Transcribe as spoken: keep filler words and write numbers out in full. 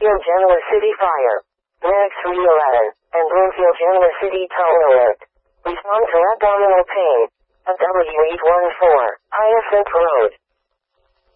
Bloomfield Genoa City Fire. Merrick's Rio Ladder, and Bloomfield Genoa City Toll Alert. Respond to abdominal pain. A W eight one four, Hyacinth Road.